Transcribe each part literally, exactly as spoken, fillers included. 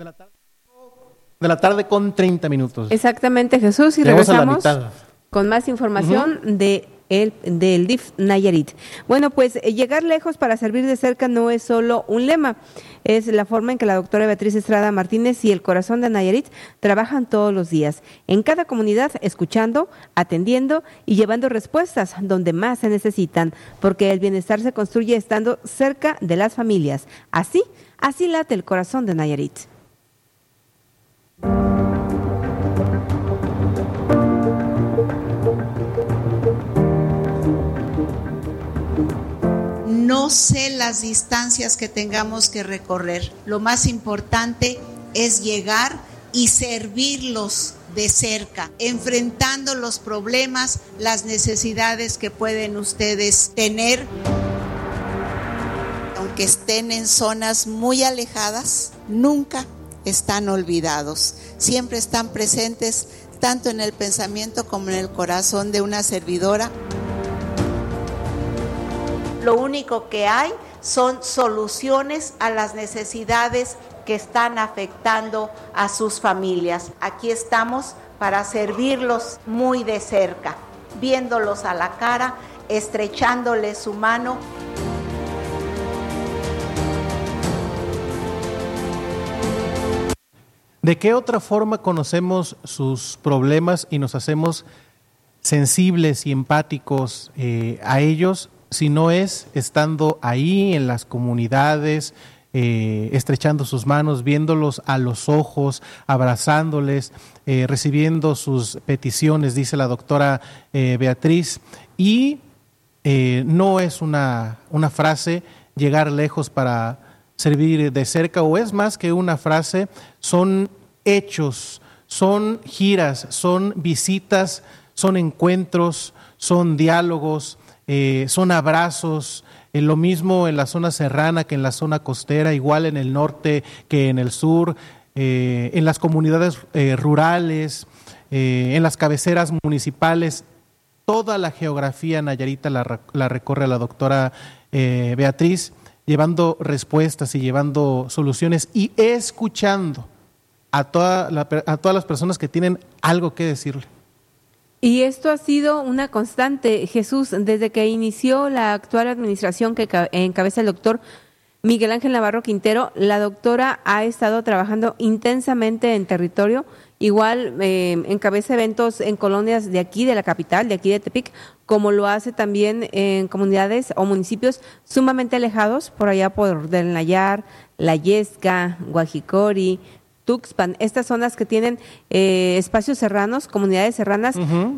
de la tarde, de la tarde con treinta minutos. Exactamente, Jesús, y Llegamos regresamos con más información uh-huh. de el, del D I F Nayarit. Bueno, pues eh, llegar lejos para servir de cerca no es solo un lema, es la forma en que la doctora Beatriz Estrada Martínez y el Corazón de Nayarit trabajan todos los días, en cada comunidad, escuchando, atendiendo y llevando respuestas donde más se necesitan, porque el bienestar se construye estando cerca de las familias. Así, así late el Corazón de Nayarit. No sé las distancias que tengamos que recorrer. Lo más importante es llegar y servirlos de cerca, enfrentando los problemas, las necesidades que pueden ustedes tener. Aunque estén en zonas muy alejadas, nunca están olvidados. Siempre están presentes tanto en el pensamiento como en el corazón de una servidora. Lo único que hay son soluciones a las necesidades que están afectando a sus familias. Aquí estamos para servirlos muy de cerca, viéndolos a la cara, estrechándoles su mano. ¿De qué otra forma conocemos sus problemas y nos hacemos sensibles y empáticos eh, a ellos? Si no es estando ahí en las comunidades, eh, estrechando sus manos, viéndolos a los ojos, abrazándoles, eh, recibiendo sus peticiones, dice la doctora eh, Beatriz. Y eh, no es una, una frase llegar lejos para servir de cerca, o es más que una frase, son hechos, son giras, son visitas, son encuentros, son diálogos, Eh, son abrazos, eh, lo mismo en la zona serrana que en la zona costera, igual en el norte que en el sur, eh, en las comunidades eh, rurales, eh, en las cabeceras municipales. Toda la geografía nayarita la, la recorre la doctora eh, Beatriz, llevando respuestas y llevando soluciones y escuchando a, toda la, a todas las personas que tienen algo que decirle. Y esto ha sido una constante, Jesús, desde que inició la actual administración que encabeza el doctor Miguel Ángel Navarro Quintero. La doctora ha estado trabajando intensamente en territorio, igual eh, encabeza eventos en colonias de aquí, de la capital, de aquí de Tepic, como lo hace también en comunidades o municipios sumamente alejados, por allá por Del Nayar, La Yesca, Guajicori, Tuxpan, estas zonas que tienen eh, espacios serranos, comunidades serranas, uh-huh.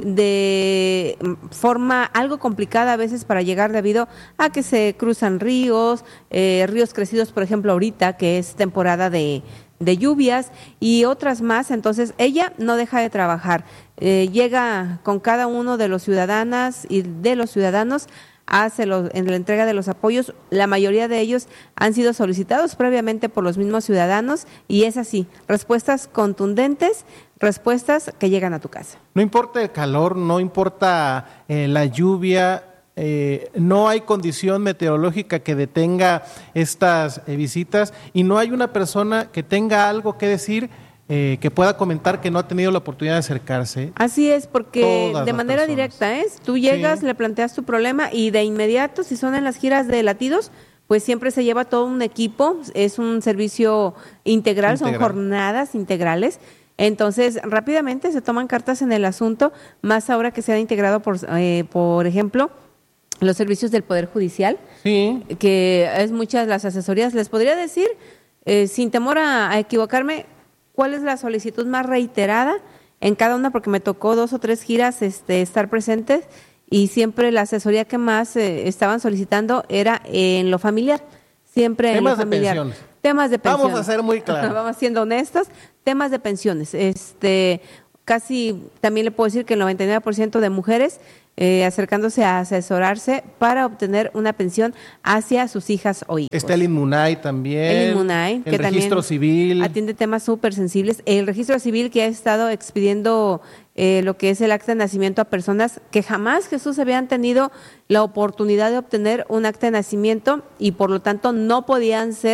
de forma algo complicada a veces para llegar debido a que se cruzan ríos, eh, ríos crecidos, por ejemplo, ahorita que es temporada de, de lluvias y otras más. Entonces ella no deja de trabajar, eh, llega con cada uno de los ciudadanas y de los ciudadanos, hace los, en la entrega de los apoyos. La mayoría de ellos han sido solicitados previamente por los mismos ciudadanos y es así, respuestas contundentes, respuestas que llegan a tu casa. No importa el calor, no importa eh, la lluvia, eh, no hay condición meteorológica que detenga estas eh, visitas y no hay una persona que tenga algo que decir, Eh, que pueda comentar que no ha tenido la oportunidad de acercarse. Así es, porque Todas de manera personas. directa, ¿eh? Tú llegas, sí. le planteas tu problema y de inmediato, si son en las giras de latidos, pues siempre se lleva todo un equipo, es un servicio integral, Integral. son jornadas integrales. Entonces, rápidamente se toman cartas en el asunto, más ahora que se ha integrado, por, eh, por ejemplo, los servicios del Poder Judicial, sí. que es muchas las asesorías. Les podría decir, eh, sin temor a, a equivocarme, ¿cuál es la solicitud más reiterada en cada una? Porque me tocó dos o tres giras este, estar presentes y siempre la asesoría que más eh, estaban solicitando era en lo familiar, siempre en temas lo familiar. De pensiones. Temas de pensiones. Vamos a ser muy claros. Vamos siendo honestos, temas de pensiones. Este, casi también le puedo decir que el noventa y nueve por ciento de mujeres eh, acercándose a asesorarse para obtener una pensión hacia sus hijas o hijos. Está el INMUNAI también. El INMUNAI, el que registro también civil. atiende temas súper sensibles. El registro civil que ha estado expidiendo eh, lo que es el acta de nacimiento a personas que jamás, Jesús, habían tenido la oportunidad de obtener un acta de nacimiento y por lo tanto no podían ser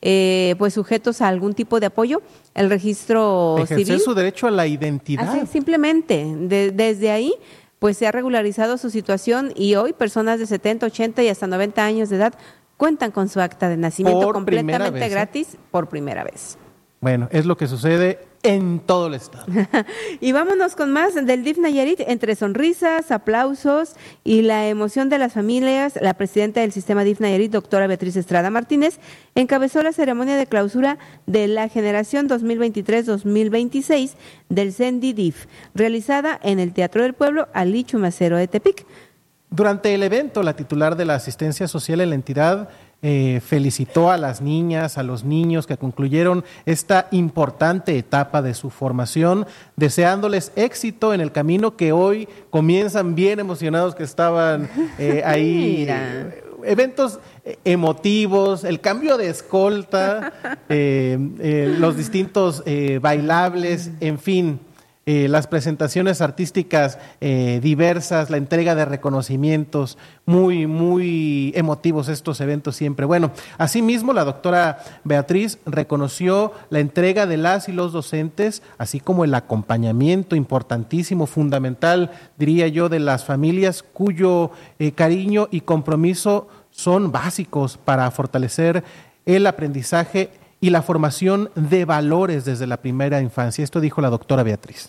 eh, pues sujetos a algún tipo de apoyo, el registro Ejercer civil. su derecho a la identidad. Así, simplemente, de, desde ahí, pues se ha regularizado su situación y hoy personas de setenta, ochenta y hasta noventa años de edad cuentan con su acta de nacimiento Por completamente primera vez, ¿eh? gratis por primera vez. Bueno, es lo que sucede en todo el estado. Y vámonos con más del D I F Nayarit. Entre sonrisas, aplausos y la emoción de las familias, la presidenta del sistema D I F Nayarit, doctora Beatriz Estrada Martínez, encabezó la ceremonia de clausura de la generación dos mil veintitrés dos mil veintiséis del CENDI D I F, realizada en el Teatro del Pueblo Ali Chumacero de Tepic. Durante el evento, la titular de la asistencia social en la entidad eh, felicitó a las niñas, a los niños que concluyeron esta importante etapa de su formación, deseándoles éxito en el camino que hoy comienzan bien emocionados que estaban eh, ahí. Mira. Eventos emotivos, el cambio de escolta, eh, eh, los distintos eh, bailables, en fin. Eh, las presentaciones artísticas eh, diversas, la entrega de reconocimientos, muy, muy emotivos estos eventos siempre. Bueno, asimismo, la doctora Beatriz reconoció la entrega de las y los docentes, así como el acompañamiento importantísimo, fundamental, diría yo, de las familias cuyo eh, cariño y compromiso son básicos para fortalecer el aprendizaje y la formación de valores desde la primera infancia. Esto dijo la doctora Beatriz.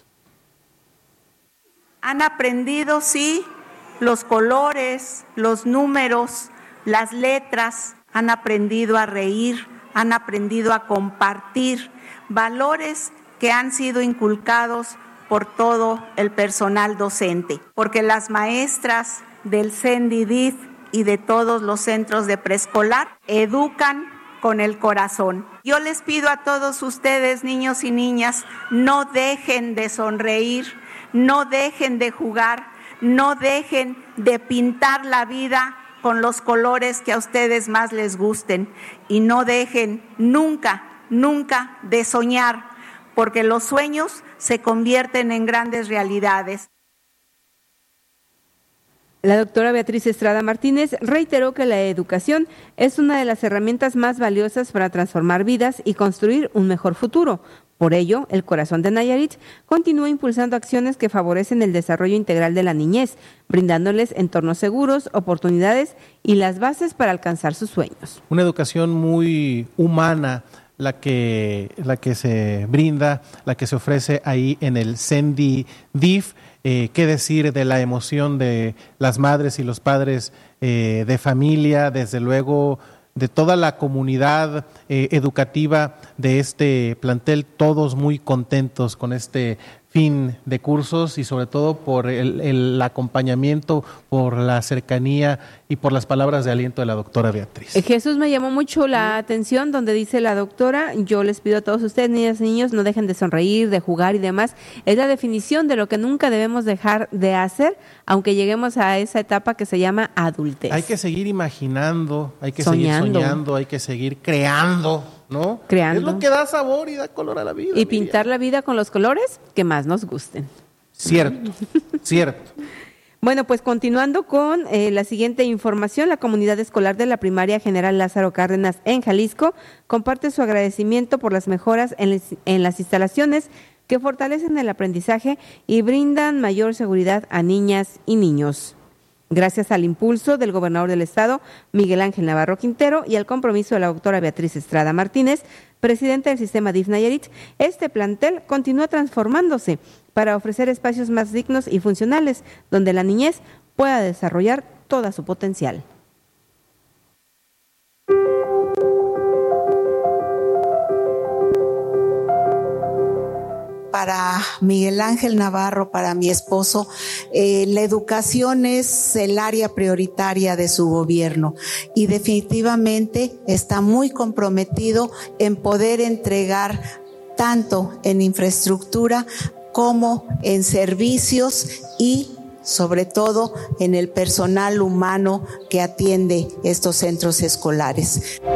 Han aprendido, sí, los colores, los números, las letras, han aprendido a reír, han aprendido a compartir, valores que han sido inculcados por todo el personal docente, porque las maestras del CENDI D I F y de todos los centros de preescolar educan con el corazón. Yo les pido a todos ustedes, niños y niñas, no dejen de sonreír, no dejen de jugar, no dejen de pintar la vida con los colores que a ustedes más les gusten y no dejen nunca, nunca de soñar, porque los sueños se convierten en grandes realidades. La doctora Beatriz Estrada Martínez reiteró que la educación es una de las herramientas más valiosas para transformar vidas y construir un mejor futuro. Por ello, el Corazón de Nayarit continúa impulsando acciones que favorecen el desarrollo integral de la niñez, brindándoles entornos seguros, oportunidades y las bases para alcanzar sus sueños. Una educación muy humana, la que, la que se brinda, la que se ofrece ahí en el CENDI D I F. Eh, ¿Qué decir de la emoción de las madres y los padres eh, de familia, desde luego de toda la comunidad eh, educativa de este plantel, todos muy contentos con este fin de cursos y sobre todo por el, el acompañamiento, por la cercanía y por las palabras de aliento de la doctora Beatriz. Jesús, me llamó mucho la atención donde dice la doctora, yo les pido a todos ustedes, niñas y niños, no dejen de sonreír, de jugar y demás. Es la definición de lo que nunca debemos dejar de hacer, aunque lleguemos a esa etapa que se llama adultez. Hay que seguir imaginando, hay que Soñando. seguir soñando, hay que seguir creando, ¿no? Creando. Es lo que da sabor y da color a la vida. Y pintar la vida con los colores que más nos gusten. Cierto, cierto. Bueno, pues continuando con eh, la siguiente información, la comunidad escolar de la primaria General Lázaro Cárdenas en Jalisco comparte su agradecimiento por las mejoras en, les, en las instalaciones que fortalecen el aprendizaje y brindan mayor seguridad a niñas y niños. Gracias al impulso del gobernador del estado, Miguel Ángel Navarro Quintero, y al compromiso de la doctora Beatriz Estrada Martínez, presidenta del sistema D I F Nayarit, este plantel continúa transformándose para ofrecer espacios más dignos y funcionales, donde la niñez pueda desarrollar todo su potencial. Para Miguel Ángel Navarro, para mi esposo, eh, la educación es el área prioritaria de su gobierno y definitivamente está muy comprometido en poder entregar tanto en infraestructura como en servicios y sobre todo en el personal humano que atiende estos centros escolares.